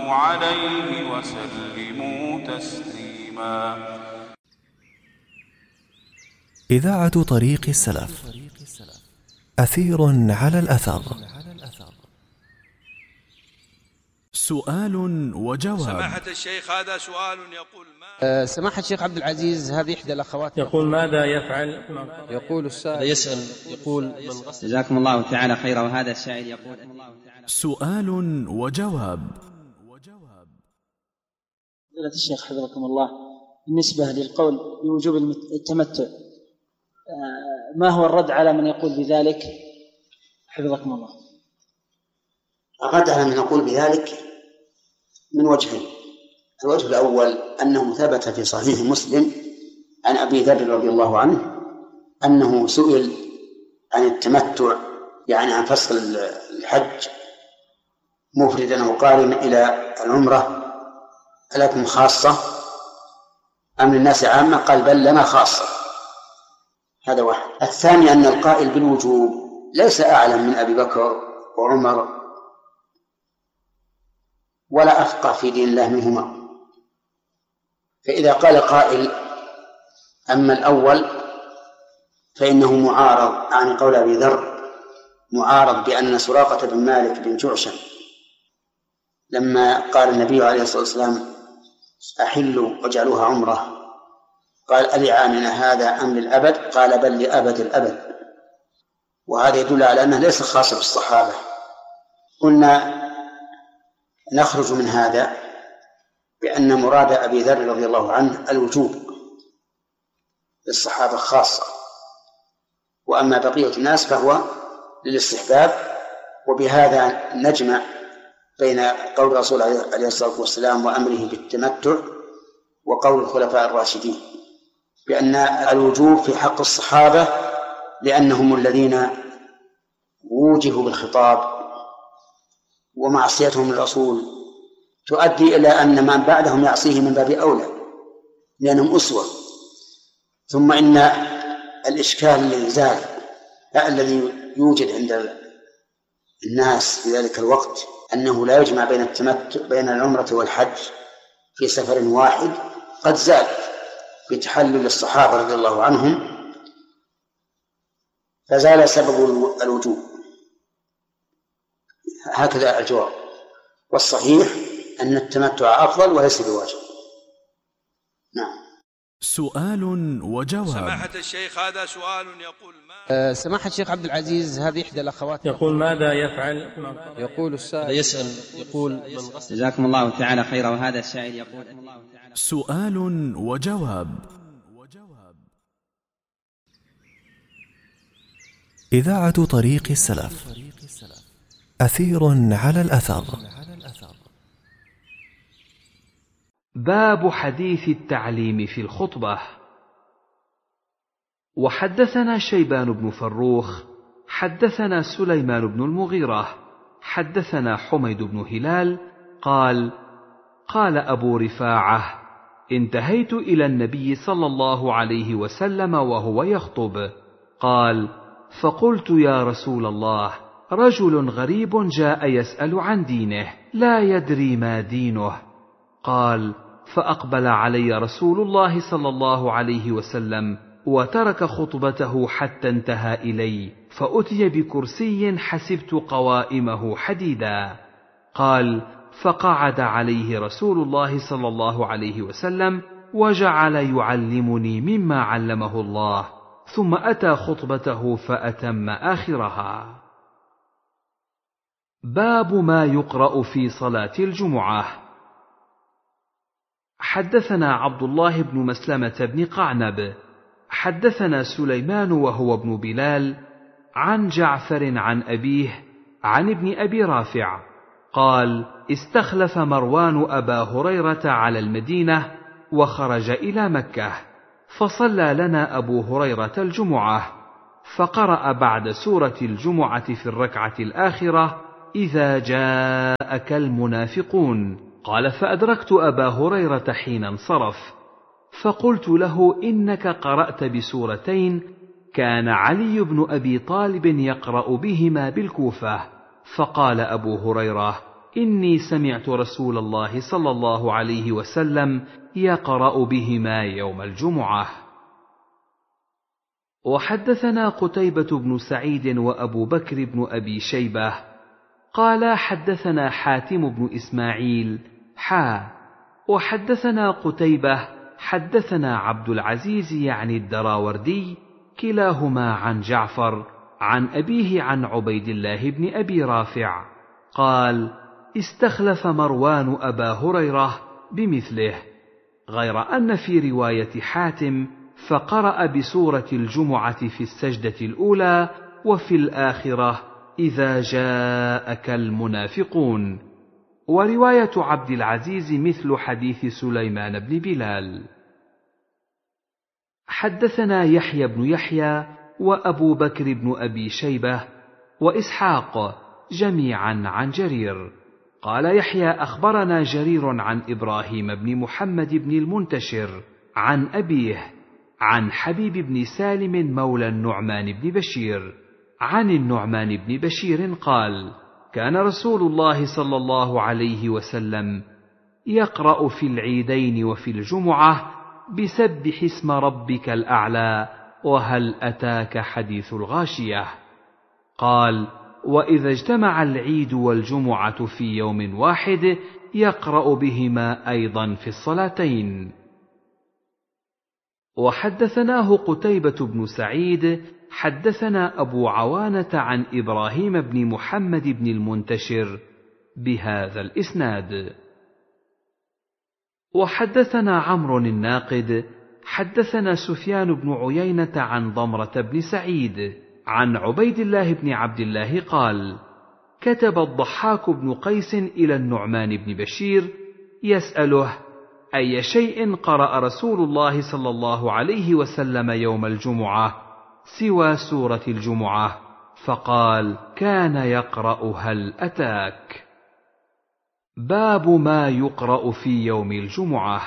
صلوا عليه وسلموا تسليما. إذاعة طريق السلف، أثير على الأثر. سؤال وجواب. سماحة الشيخ، هذا سؤال يقول سماحة الشيخ عبد العزيز، هذه إحدى الأخوات يقول ماذا يفعل؟ يقول السائل يسأل يقول جزاكم الله تعالى خيرا. وهذا السائل يقول سؤال وجواب. فضيلة الشيخ حفظكم الله، بالنسبة للقول بوجوب التمتع، ما هو الرد على من يقول بذلك حفظكم الله؟ الرد على من يقول بذلك من وجهين. الوجه الأول أنه ثبت في صحيح مسلم عن أبي ذر رضي الله عنه أنه سئل عن التمتع، يعني عن فصل الحج مفردا أو قارنا إلى العمرة، ألكم خاصة أم للناس عامة؟ قال بل لنا خاصة. هذا واحد. الثاني أن القائل بالوجوب ليس أعلم من أبي بكر وعمر ولا أفقه في دين الله منهما. فإذا قال قائل أما الأول فإنه معارض عن قول أبي ذر، معارض بأن سراقة بن مالك بن جعشم لما قال النبي عليه الصلاة والسلام أحلوا واجعلوها عمرة قال ألعامنا هذا أم للأبد؟ قال بل لأبد الأبد. وهذا يدل على أنه ليس خاص بالصحابة. قلنا نخرج من هذا بأن مراد أبي ذر رضي الله عنه الوجوب للصحابة خاصة، وأما بقية الناس فهو للاستحباب. وبهذا نجمع بين قول الرسول عليه الصلاة والسلام وأمره بالتمتع وقول الخلفاء الراشدين بأن الوجوب في حق الصحابة لأنهم الذين وجهوا بالخطاب، ومعصيتهم الرسول تؤدي إلى أن من بعدهم يعصيه من باب أولى لأنهم أسوة. ثم إن الإشكال الذي يوجد عند الناس في ذلك الوقت أنه لا يجمع بين التمتع بين العمرة والحج في سفر واحد قد زال بتحلل الصحابة رضي الله عنهم، فزال سبب الوجوب. هكذا الجواب. والصحيح أن التمتع أفضل وليس بواجب. نعم. سؤال وجواب. سماحة الشيخ، هذا سؤال يقول سماحة الشيخ عبد العزيز، هذه إحدى الأخوات يقول ماذا يفعل؟ يقول السائل يسأل يقول جزاكم الله تعالى خيرا. وهذا السائل يقول سؤال وجواب. إذاعة طريق السلف، أثير على الأثر. باب حديث التعليم في الخطبة. وحدثنا شيبان بن فروخ حدثنا سليمان بن المغيرة حدثنا حميد بن هلال قال قال أبو رفاعة انتهيت إلى النبي صلى الله عليه وسلم وهو يخطب، قال فقلت يا رسول الله رجل غريب جاء يسأل عن دينه لا يدري ما دينه، قال فأقبل علي رسول الله صلى الله عليه وسلم وترك خطبته حتى انتهى إلي، فأتي بكرسي حسبت قوائمه حديدا، قال فقعد عليه رسول الله صلى الله عليه وسلم وجعل يعلمني مما علمه الله، ثم أتى خطبته فأتم آخرها. باب ما يقرأ في صلاة الجمعة. حدثنا عبد الله بن مسلمة بن قعنب حدثنا سليمان وهو ابن بلال عن جعفر عن أبيه عن ابن أبي رافع قال استخلف مروان أبا هريرة على المدينة وخرج إلى مكة، فصلى لنا أبو هريرة الجمعة، فقرأ بعد سورة الجمعة في الركعة الآخرة إذا جاءك المنافقون، قال فأدركت أبا هريرة حين انصرف، فقلت له إنك قرأت بسورتين كان علي بن أبي طالب يقرأ بهما بالكوفة، فقال أبو هريرة إني سمعت رسول الله صلى الله عليه وسلم يقرأ بهما يوم الجمعة. وحدثنا قتيبة بن سعيد وأبو بكر بن أبي شيبة قال حدثنا حاتم بن إسماعيل وحدثنا قتيبة حدثنا عبد العزيز يعني الدراوردي كلاهما عن جعفر عن أبيه عن عبيد الله بن أبي رافع قال استخلف مروان أبا هريرة بمثله، غير أن في رواية حاتم فقرأ بسورة الجمعة في السجدة الأولى وفي الآخرة إذا جاءك المنافقون. ورواية عبد العزيز مثل حديث سليمان بن بلال. حدثنا يحيى بن يحيى وأبو بكر بن أبي شيبة وإسحاق جميعا عن جرير قال يحيى أخبرنا جرير عن إبراهيم بن محمد بن المنتشر عن أبيه عن حبيب بن سالم مولى النعمان بن بشير عن النعمان بن بشير قال كان رسول الله صلى الله عليه وسلم يقرأ في العيدين وفي الجمعة بسبح اسم ربك الأعلى وهل أتاك حديث الغاشية. قال وإذا اجتمع العيد والجمعة في يوم واحد يقرأ بهما أيضا في الصلاتين. وحدثناه قتيبة بن سعيد حدثنا أبو عوانة عن إبراهيم بن محمد بن المنتشر بهذا الإسناد. وحدثنا عمرو الناقد حدثنا سفيان بن عيينة عن ضمرة بن سعيد عن عبيد الله بن عبد الله قال كتب الضحاك بن قيس إلى النعمان بن بشير يسأله أي شيء قرأ رسول الله صلى الله عليه وسلم يوم الجمعة سوى سورة الجمعة، فقال كان يقرأ هل أتاك. باب ما يقرأ في يوم الجمعة.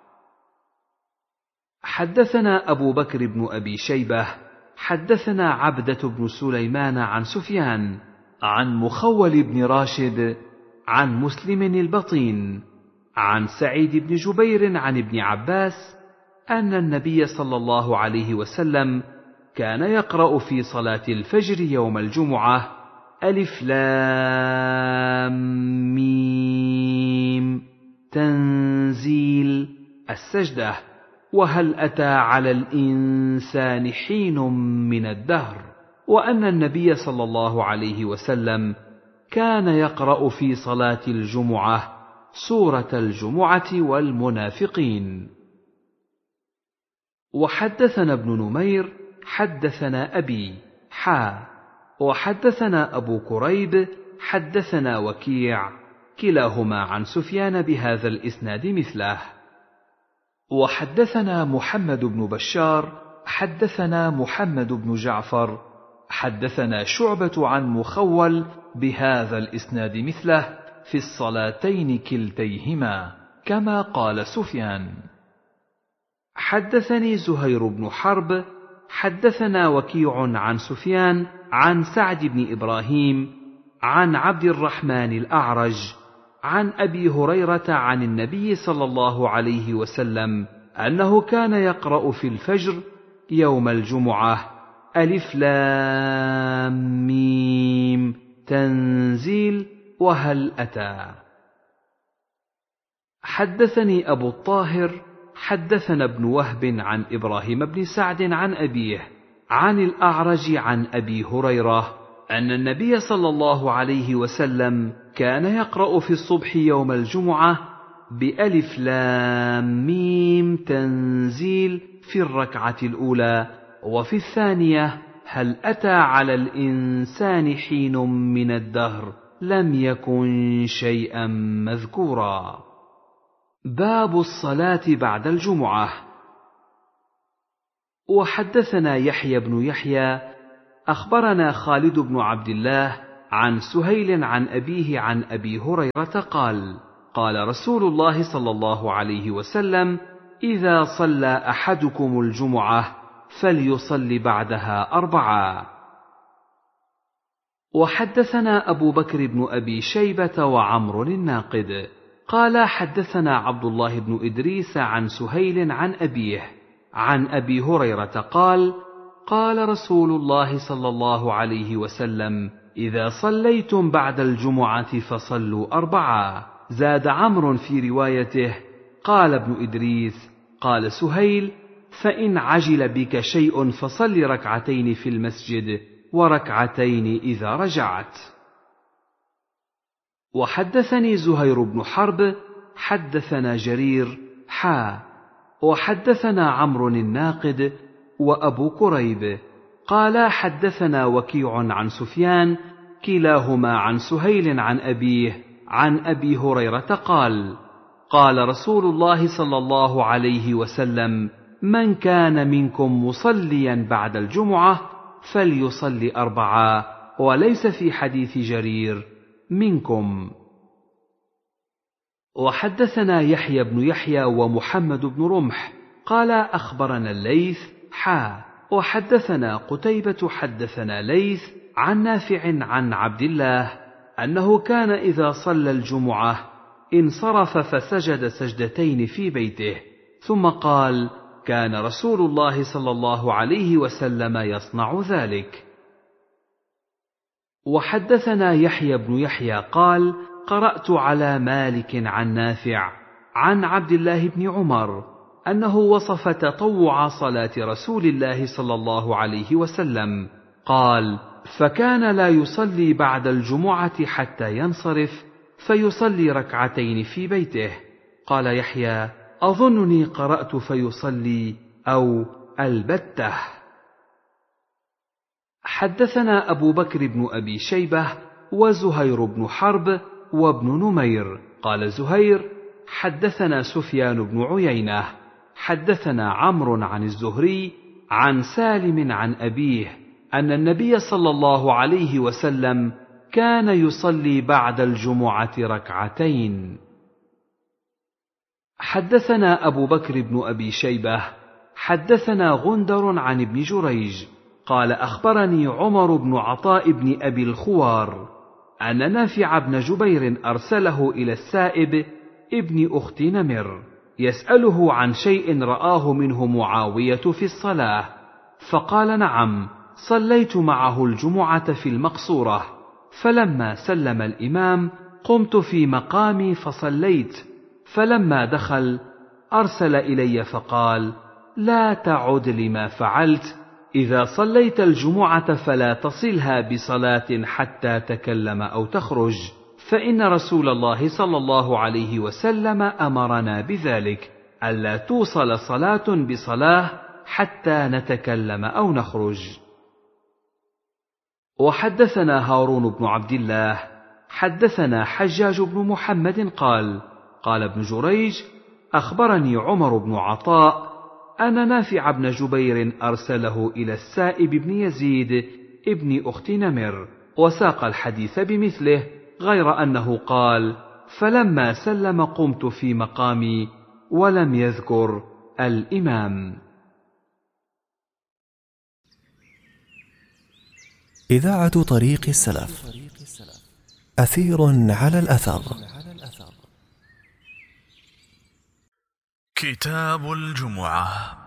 حدثنا أبو بكر بن أبي شيبة حدثنا عبدة بن سليمان عن سفيان عن مخول بن راشد عن مسلم البطين عن سعيد بن جبير عن ابن عباس أن النبي صلى الله عليه وسلم كان يقرأ في صلاة الفجر يوم الجمعة ألف لام ميم تنزيل السجدة وهل أتى على الإنسان حين من الدهر، وأن النبي صلى الله عليه وسلم كان يقرأ في صلاة الجمعة سورة الجمعة والمنافقين. وحدثنا ابن نمير حدثنا أبي وحدثنا أبو كريب حدثنا وكيع كلاهما عن سفيان بهذا الإسناد مثله. وحدثنا محمد بن بشار حدثنا محمد بن جعفر حدثنا شعبة عن مخول بهذا الإسناد مثله في الصلاتين كلتيهما كما قال سفيان. حدثني زهير بن حرب حدثنا وكيع عن سفيان عن سعد بن إبراهيم عن عبد الرحمن الأعرج عن أبي هريرة عن النبي صلى الله عليه وسلم أنه كان يقرأ في الفجر يوم الجمعة ألف لام ميم تنزيل وهل أتى. حدثني أبو الطاهر حدثنا ابن وهب عن إبراهيم بن سعد عن أبيه عن الأعرج عن أبي هريرة أن النبي صلى الله عليه وسلم كان يقرأ في الصبح يوم الجمعة بألف لام ميم تنزيل في الركعة الأولى، وفي الثانية هل أتى على الإنسان حين من الدهر لم يكن شيئا مذكورا. باب الصلاة بعد الجمعة. وحدثنا يحيى بن يحيى أخبرنا خالد بن عبد الله عن سهيل عن أبيه عن أبي هريرة قال قال رسول الله صلى الله عليه وسلم إذا صلى أحدكم الجمعة فليصل بعدها 4. وحدثنا أبو بكر بن أبي شيبة وعمرو الناقد قال حدثنا عبد الله بن إدريس عن سهيل عن أبيه عن أبي هريرة قال قال رسول الله صلى الله عليه وسلم إذا صليتم بعد الجمعة فصلوا 4. زاد عمرو في روايته قال ابن إدريس قال سهيل فإن عجل بك شيء فصل 2 في المسجد و2 إذا رجعت. وحدثني زهير بن حرب حدثنا جرير وحدثنا عمرو الناقد وأبو كريب قال حدثنا وكيع عن سفيان كلاهما عن سهيل عن أبيه عن أبي هريرة قال قال رسول الله صلى الله عليه وسلم من كان منكم مصليا بعد الجمعة فليصلي 4 وليس في حديث جرير منكم. وحدثنا يحيى بن يحيى ومحمد بن رمح قال أخبرنا الليث وحدثنا قتيبة حدثنا ليث عن نافع عن عبد الله أنه كان إذا صلى الجمعة انصرف فسجد 2 في بيته ثم قال كان رسول الله صلى الله عليه وسلم يصنع ذلك. وحدثنا يحيى بن يحيى قال قرأت على مالك عن نافع عن عبد الله بن عمر أنه وصف تطوع صلاة رسول الله صلى الله عليه وسلم قال فكان لا يصلي بعد الجمعة حتى ينصرف فيصلي 2 في بيته. قال يحيى أظنني قرأت فيصلي أو البته. حدثنا أبو بكر بن أبي شيبة وزهير بن حرب وابن نمير قال زهير حدثنا سفيان بن عيينة حدثنا عمرو عن الزهري عن سالم عن أبيه أن النبي صلى الله عليه وسلم كان يصلي بعد الجمعة 2. حدثنا أبو بكر بن أبي شيبة حدثنا غندر عن ابن جريج قال أخبرني عمر بن عطاء بن أبي الخوار أن نافع بن جبير أرسله إلى السائب ابن أخت نمر يسأله عن شيء رآه منه معاوية في الصلاة فقال نعم صليت معه الجمعة في المقصورة فلما سلم الإمام قمت في مقامي فصليت فلما دخل أرسل إلي فقال لا تعد لما فعلت إذا صليت الجمعة فلا تصلها بصلاة حتى تكلم أو تخرج فإن رسول الله صلى الله عليه وسلم أمرنا بذلك ألا توصل صلاة بصلاة حتى نتكلم أو نخرج. وحدثنا هارون بن عبد الله حدثنا حجاج بن محمد قال ابن جريج أخبرني عمر بن عطاء أن نافع بن جبير أرسله إلى السائب بن يزيد ابن أخت نمر وساق الحديث بمثله غير أنه قال فلما سلم قمت في مقامي ولم يذكر الإمام. إذاعة طريق السلف أثير على الأثر. كتاب الجمعة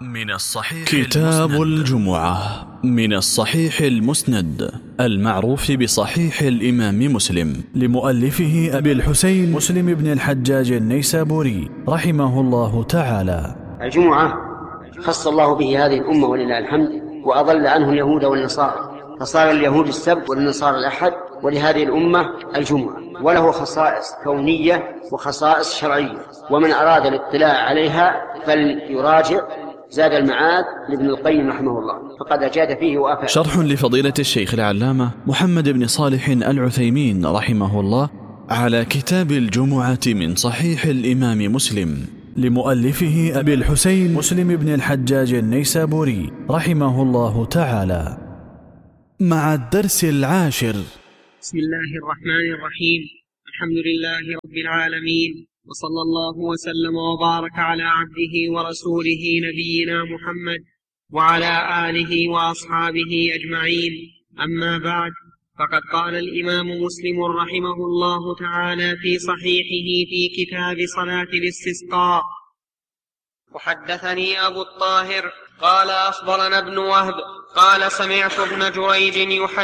من الصحيح المسند المعروف بصحيح الإمام مسلم لمؤلفه أبي الحسين مسلم بن الحجاج النيسابوري رحمه الله تعالى. الجمعة خص الله به هذه الأمة ولله الحمد وأضل عنه اليهود والنصارى فصار اليهود السبت والنصارى الأحد ولهذه الأمة الجمعة وله خصائص كونية وخصائص شرعية ومن أراد الاطلاع عليها فليراجع زاد المعاد لابن القيم رحمه الله فقد أجاد فيه وأفاد. شرح لفضيلة الشيخ العلامة محمد بن صالح العثيمين رحمه الله على كتاب الجمعة من صحيح الإمام مسلم لمؤلفه أبي الحسين مسلم بن الحجاج النيسابوري رحمه الله تعالى مع الدرس 10. بسم الله الرحمن الرحيم. الحمد لله رب العالمين وصلى الله وسلم وبارك على عبده ورسوله نبينا محمد وعلى آله وأصحابه أجمعين. أما بعد، فقد قال الإمام مسلم رحمه الله تعالى في صحيحه في كتاب صلاة الاستسقاء: وحدثني أبو الطاهر قال أخبرنا ابن وهب قال سمعت ابن جريج